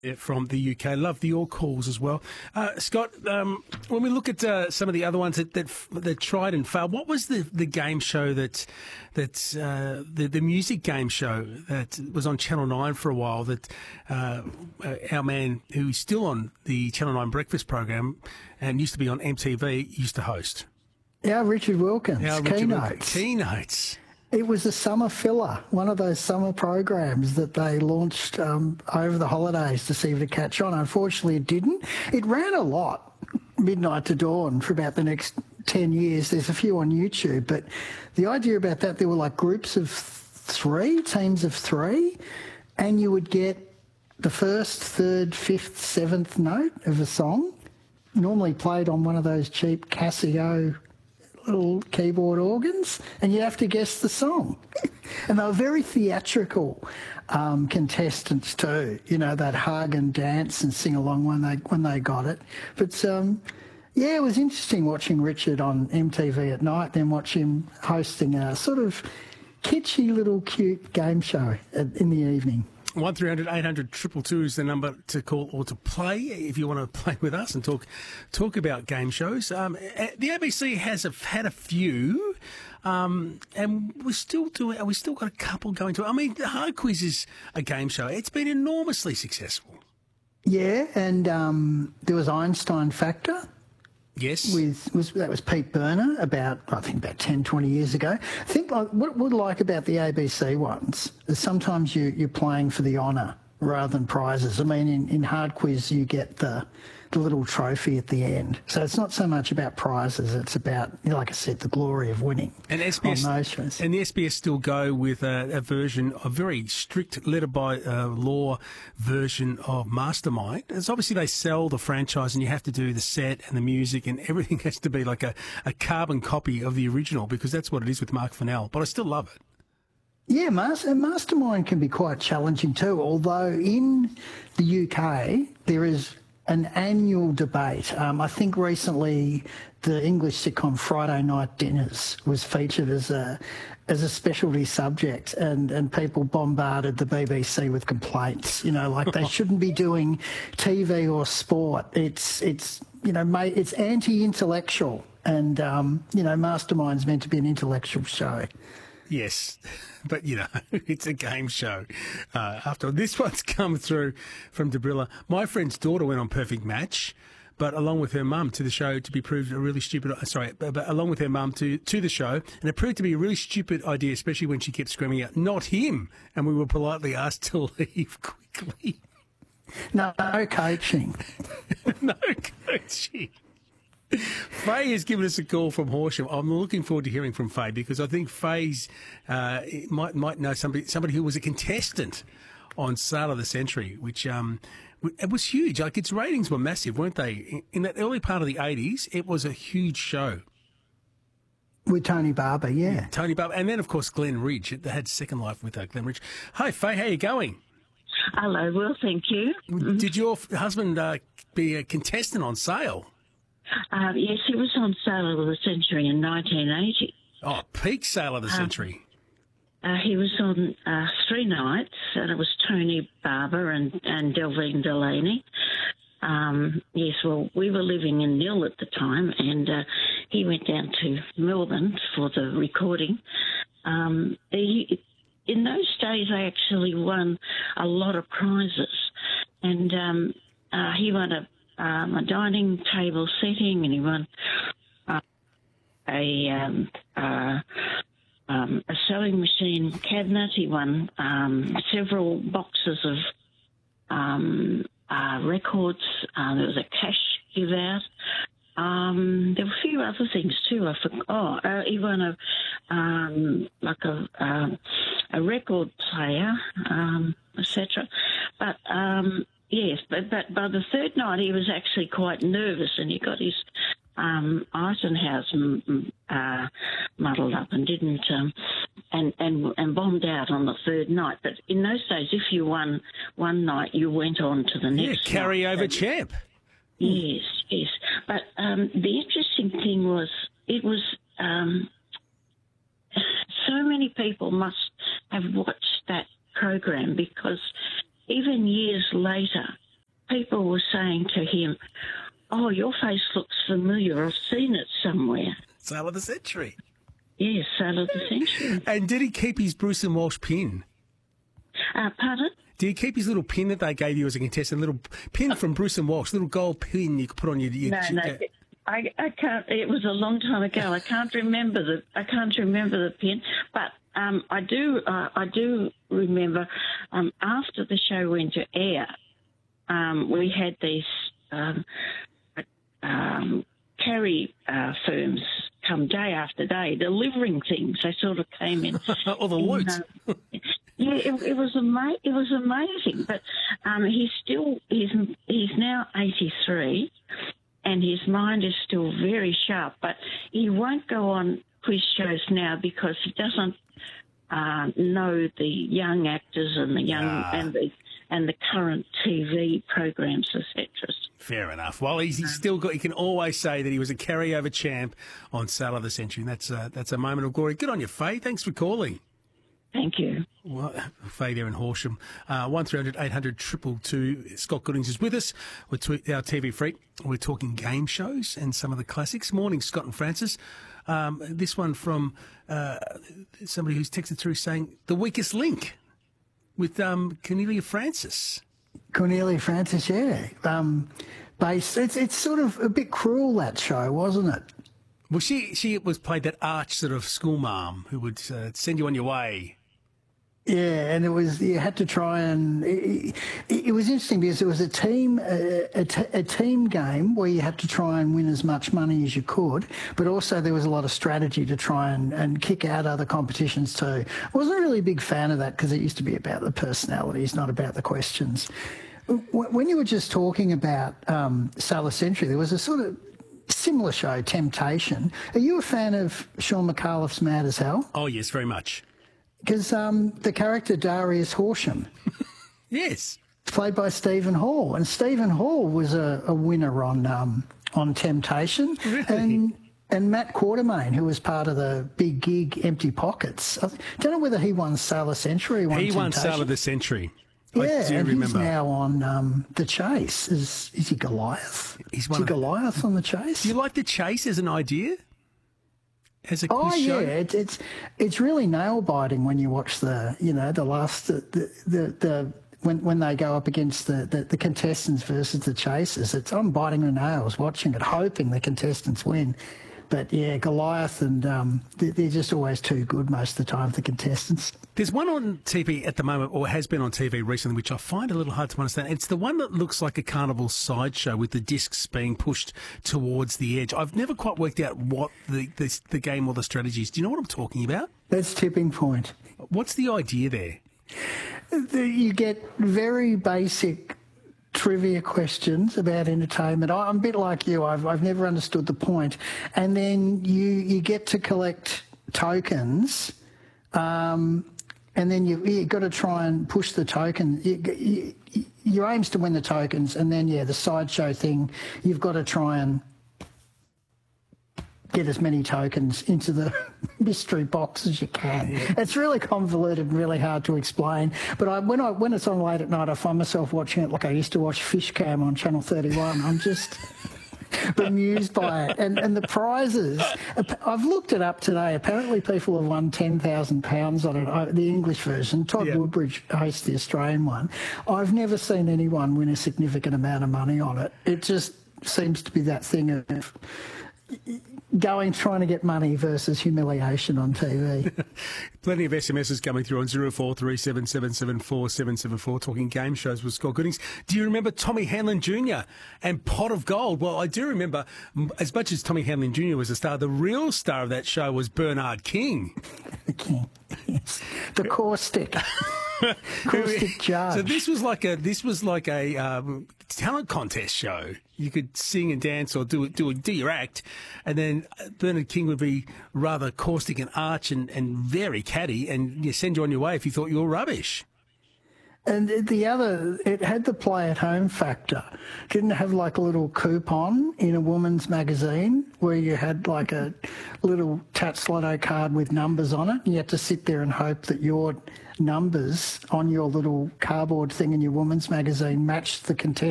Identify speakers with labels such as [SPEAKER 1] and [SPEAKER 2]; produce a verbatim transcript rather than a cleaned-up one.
[SPEAKER 1] From the U K. Love the Your Calls as well. Uh, Scott, um, when we look at uh, some of the other ones that, that that tried and failed, what was the, the game show that that uh, the the music game show that was on Channel nine for a while that uh, our man who's still on the Channel nine breakfast program and used to be on M T V used to host?
[SPEAKER 2] Yeah, Richard Wilkins.
[SPEAKER 1] Our Richard
[SPEAKER 2] Keynotes.
[SPEAKER 1] Wilkins. Keynotes.
[SPEAKER 2] It was a summer filler, one of those summer programs that they launched um, over the holidays to see if it catch on. Unfortunately, it didn't. It ran a lot, midnight to dawn, for about the next ten years. There's a few on YouTube, but the idea about that, there were like groups of three, teams of three, and you would get the first, third, fifth, seventh note of a song, normally played on one of those cheap Casio little keyboard organs, and you have to guess the song. And they were very theatrical um, contestants too. You know, they'd hug and dance and sing along when they when they got it. But um, yeah, it was interesting watching Richard on M T V at night, then watch him hosting a sort of kitschy little cute game show at, in the evening.
[SPEAKER 1] one three hundred eight hundred two two two is the number to call or to play if you want to play with us and talk talk about game shows. Um, the A B C has a, had a few, um, and we're still doing. We still got a couple going to. I mean, the Hard Quiz is a game show. It's been enormously successful.
[SPEAKER 2] Yeah, and um, there was Einstein Factor.
[SPEAKER 1] Yes.
[SPEAKER 2] With was that was Pete Burner about I think about ten, twenty years ago. I think like what would like about the A B C ones is sometimes you you're playing for the honour rather than prizes. I mean, in, in Hard Quiz you get the the little trophy at the end. So it's not so much about prizes, it's about, you know, like I said, the glory of winning.
[SPEAKER 1] And S B S,
[SPEAKER 2] on those shows.
[SPEAKER 1] And the S B S still go with a, a version, a very strict letter by uh, law version of Mastermind. It's obviously they sell the franchise and you have to do the set and the music and everything has to be like a, a carbon copy of the original because that's what it is with Mark Fennell. But I still love it.
[SPEAKER 2] Yeah, Master, Mastermind can be quite challenging too, although in the U K there is an annual debate. Um, I think recently the English sitcom Friday Night Dinners was featured as a as a specialty subject, and, and people bombarded the B B C with complaints. You know, like they shouldn't be doing T V or sport. It's it's you know mate, it's anti-intellectual, and um, you know Mastermind's meant to be an intellectual show.
[SPEAKER 1] Yes, but, you know, it's a game show. Uh, after all, this one's come through from Debrilla. My friend's daughter went on Perfect Match, but along with her mum to the show to be proved a really stupid, sorry, but, but along with her mum to, to the show, and it proved to be a really stupid idea, especially when she kept screaming out, "Not him!" And we were politely asked to leave quickly.
[SPEAKER 2] No, no coaching.
[SPEAKER 1] No coaching. Faye has given us a call from Horsham. I'm looking forward to hearing from Faye because I think Faye's uh, might might know somebody somebody who was a contestant on Sale of the Century, which um, it was huge. Like its ratings were massive, weren't they? In that early part of the eighties, it was a huge show.
[SPEAKER 2] With Tony Barber, yeah.
[SPEAKER 1] yeah Tony Barber, and then of course Glenn Ridge. They had Second Life with uh, Glenn Ridge. Hi Faye, how are you going?
[SPEAKER 3] Hello, well, thank you.
[SPEAKER 1] Did your husband uh, be a contestant on Sale?
[SPEAKER 3] Uh, yes, he was on Sale of the Century in nineteen eighty.
[SPEAKER 1] Oh, peak Sale of the Century.
[SPEAKER 3] Uh, he was on uh, three nights, and it was Tony Barber and, and Delvine Delaney. Um, yes, well, we were living in Nil at the time, and uh, he went down to Melbourne for the recording. Um, he, in those days, they actually won a lot of prizes, and um, uh, he won a Um, a dining table setting, and he won uh, a um, uh, um, a sewing machine cabinet. He won um, several boxes of um, uh, records. Uh, there was a cash give out. Um, there were a few other things too. I forgot. Oh, uh, he won a um, like a um, a record player, um, et cetera. But um, Yes, but, but by the third night he was actually quite nervous, and he got his um, Eisenhower uh, muddled up and didn't um, and, and and bombed out on the third night. But in those days, if you won one night, you went on to the next.
[SPEAKER 1] Yeah, carryover
[SPEAKER 3] night.
[SPEAKER 1] champ.
[SPEAKER 3] Yes, yes. But um, the interesting thing was it was um, so many people must have watched that program because even years later, people were saying to him, "Oh, your face looks familiar. I've seen it somewhere."
[SPEAKER 1] Sale of the century.
[SPEAKER 3] Yes, Sale of the Century.
[SPEAKER 1] And did he keep his Bruce and Walsh pin?
[SPEAKER 3] Uh, pardon?
[SPEAKER 1] Did he keep his little pin that they gave you as a contestant? A little pin from Bruce and Walsh, little gold pin you could put on your... your
[SPEAKER 3] No, no. I, I can't. It was a long time ago. I can't remember the. I can't remember the pin, but um, I do. Uh, I do remember um, after the show went to air, um, we had these um, um, carry uh, firms come day after day delivering things. They sort of came in.
[SPEAKER 1] All the loot.
[SPEAKER 3] Uh, yeah, it, it was ama- It was amazing. But um, he's still. He's he's now eighty-three. And his mind is still very sharp, but he won't go on quiz shows now because he doesn't uh, know the young actors and the young
[SPEAKER 1] ah.
[SPEAKER 3] and the and the current T V programs, et cetera.
[SPEAKER 1] Fair enough. Well, he's, he's still got. He can always say that he was a carryover champ on Sale of the Century. And that's uh, that's a moment of glory. Good on you, Faye. Thanks for calling.
[SPEAKER 3] Thank you.
[SPEAKER 1] Well, Faye there in Horsham. Uh, one three hundred eight hundred two two two. Scott Goodings is with us. We're t- our T V freak. We're talking game shows and some of the classics. Morning, Scott and Francis. Um, this one from uh, somebody who's texted through saying The Weakest Link with um, Cornelia Francis.
[SPEAKER 2] Cornelia Francis, yeah. Um, based, it's, it's sort of a bit cruel, that show, wasn't it?
[SPEAKER 1] Well, she she was played that arch sort of schoolmarm who would uh, send you on your way.
[SPEAKER 2] Yeah, and it was you had to try and it, it, it was interesting because it was a team a, a, t- a team game where you had to try and win as much money as you could, but also there was a lot of strategy to try and, and kick out other competitions too. I wasn't really a big fan of that because it used to be about the personalities, not about the questions. When you were just talking about um, Sale of the Century, there was a sort of similar show, Temptation. Are you a fan of Sean McAuliffe's Mad as Hell?
[SPEAKER 1] Oh, yes, very much.
[SPEAKER 2] Because um, the character Darius Horsham,
[SPEAKER 1] yes,
[SPEAKER 2] played by Stephen Hall, and Stephen Hall was a, a winner on um, on Temptation,
[SPEAKER 1] really?
[SPEAKER 2] and and Matt Quartermain, who was part of the big gig Empty Pockets. I don't know whether he won Sale of the Century. Or won
[SPEAKER 1] he
[SPEAKER 2] Temptation.
[SPEAKER 1] won Sale of the Century.
[SPEAKER 2] Yeah,
[SPEAKER 1] I do
[SPEAKER 2] and
[SPEAKER 1] remember.
[SPEAKER 2] he's now on um, The Chase. Is is he Goliath?
[SPEAKER 1] He's
[SPEAKER 2] is
[SPEAKER 1] one
[SPEAKER 2] he
[SPEAKER 1] of
[SPEAKER 2] Goliath on The Chase?
[SPEAKER 1] Do you like The Chase as an idea? As a quiz
[SPEAKER 2] Oh
[SPEAKER 1] show?
[SPEAKER 2] yeah, it, it's it's really nail biting when you watch the you know the last the the, the, the when when they go up against the, the, the contestants versus the chasers. It's I'm biting the nails watching it, hoping the contestants win. But yeah, Goliath and um, they're just always too good most of the time, the contestants.
[SPEAKER 1] There's one on T V at the moment, or has been on T V recently, which I find a little hard to understand. It's the one that looks like a carnival sideshow with the discs being pushed towards the edge. I've never quite worked out what the, the, the game or the strategy is. Do you know what I'm talking about?
[SPEAKER 2] That's Tipping Point.
[SPEAKER 1] What's the idea there?
[SPEAKER 2] The, you get very basic trivia questions about entertainment. I'm a bit like you. I've I've never understood the point. And then you you get to collect tokens, um, and then you you got to try and push the token. You, you, your aim's to win the tokens, and then yeah, the sideshow thing. You've got to try and get as many tokens into the mystery box as you can. Yeah. It's really convoluted and really hard to explain. But I, when I when it's on late at night, I find myself watching it like I used to watch Fish Cam on Channel thirty-one. I'm just bemused by it. And and the prizes, I've looked it up today. Apparently people have won ten thousand pounds on it, the English version. Todd yeah. Woodbridge hosts the Australian one. I've never seen anyone win a significant amount of money on it. It just seems to be that thing of going, trying to get money versus humiliation on T V.
[SPEAKER 1] Plenty of S M Ses coming through on zero four three seven seven seven four seven seven four, talking game shows with Scott Goodings. Do you remember Tommy Hanlon Junior and Pot of Gold? Well, I do remember, as much as Tommy Hanlon Junior was a star, the real star of that show was Bernard King.
[SPEAKER 2] The King, yes. The caustic. caustic judge.
[SPEAKER 1] So this was like a, this was like a um, talent contest show. You could sing and dance or do do do your act, and then Bernard King would be rather caustic and arch and, and very catty, and you send you on your way if you thought you were rubbish.
[SPEAKER 2] And the other, it had the play-at-home factor. Didn't have like a little coupon in a woman's magazine where you had like a little Tats Lotto card with numbers on it. And you had to sit there and hope that your numbers on your little cardboard thing in your woman's magazine matched the contestant.